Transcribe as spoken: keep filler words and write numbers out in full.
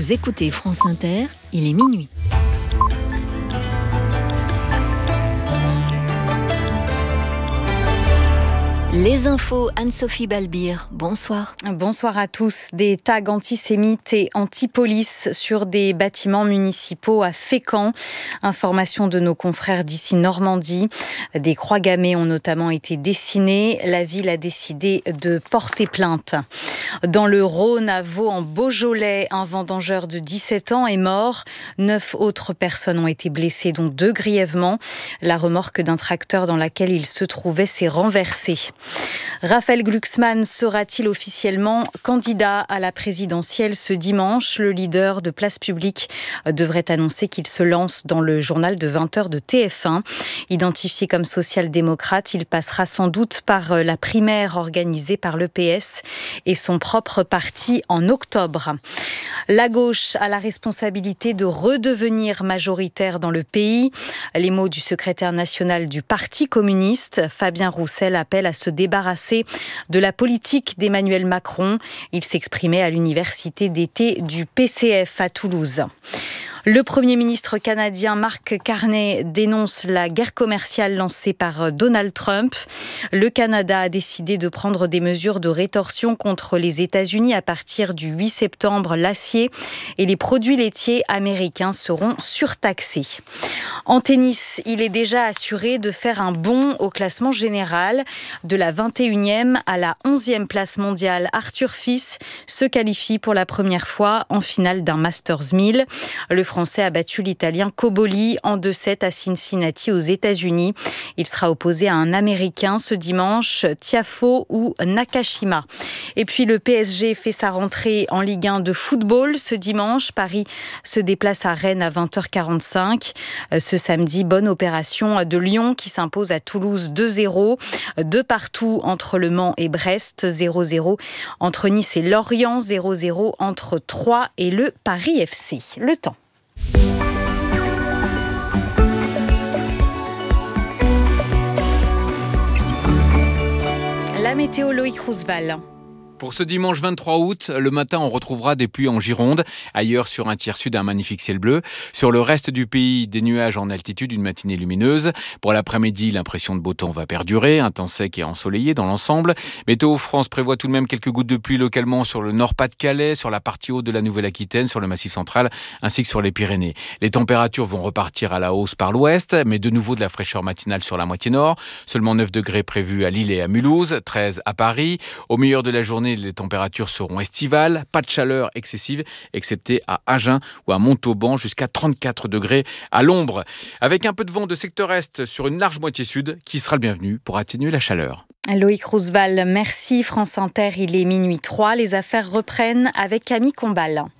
Vous écoutez France Inter, il est minuit. Les infos, Anne-Sophie Balbir, bonsoir. Bonsoir à tous. Des tags antisémites et anti-police sur des bâtiments municipaux à Fécamp. Information de nos confrères d'ici Normandie. Des croix gammées ont notamment été dessinées. La ville a décidé de porter plainte. Dans le Rhône, à Vaux, en Beaujolais, un vendangeur de dix-sept ans est mort. Neuf autres personnes ont été blessées, dont deux grièvement. La remorque d'un tracteur dans laquelle il se trouvait s'est renversée. Raphaël Glucksmann sera-t-il officiellement candidat à la présidentielle ce dimanche ? Le leader de Place Publique devrait annoncer qu'il se lance dans le journal de vingt heures de T F un. Identifié comme social-démocrate, il passera sans doute par la primaire organisée par l'E P S et son propre parti en octobre. La gauche a la responsabilité de redevenir majoritaire dans le pays. Les mots du secrétaire national du Parti communiste, Fabien Roussel, appellent à se débarrasser de la politique d'Emmanuel Macron. Il s'exprimait à l'université d'été du P C F à Toulouse. Le Premier ministre canadien Mark Carney dénonce la guerre commerciale lancée par Donald Trump. Le Canada a décidé de prendre des mesures de rétorsion contre les États-Unis à partir du huit septembre. L'acier et les produits laitiers américains seront surtaxés. En tennis, il est déjà assuré de faire un bond au classement général. De la vingt et unième à la onzième place mondiale, Arthur Fils se qualifie pour la première fois en finale d'un Masters mille. Le Français a battu l'Italien Cobolli en deux sept à Cincinnati aux États-Unis. Il sera opposé à un Américain ce dimanche, Tiafoe ou Nakashima. Et puis le P S G fait sa rentrée en Ligue un de football ce dimanche. Paris se déplace à Rennes à vingt heures quarante-cinq. Ce samedi, bonne opération de Lyon qui s'impose à Toulouse deux zéro. De partout entre Le Mans et Brest, zéro zéro. Entre Nice et Lorient, zéro zéro. Entre Troyes et le Paris F C. Le temps. La météo, Loïc Roosevelt. Pour ce dimanche vingt-trois août, le matin, on retrouvera des pluies en Gironde. Ailleurs, sur un tiers sud, un magnifique ciel bleu. Sur le reste du pays, des nuages en altitude, une matinée lumineuse. Pour l'après-midi, l'impression de beau temps va perdurer. Un temps sec et ensoleillé dans l'ensemble. Météo France prévoit tout de même quelques gouttes de pluie localement sur le Nord-Pas-de-Calais, sur la partie haute de la Nouvelle-Aquitaine, sur le Massif central, ainsi que sur les Pyrénées. Les températures vont repartir à la hausse par l'ouest, mais de nouveau de la fraîcheur matinale sur la moitié nord. Seulement neuf degrés prévus à Lille et à Mulhouse, treize à Paris. Au milieu de la journée, les températures seront estivales, pas de chaleur excessive, excepté à Agen ou à Montauban, jusqu'à trente-quatre degrés à l'ombre. Avec un peu de vent de secteur est sur une large moitié sud, qui sera le bienvenu pour atténuer la chaleur. Loïc Roosevelt, merci France Inter, il est minuit trois. Les affaires reprennent avec Camille Combal.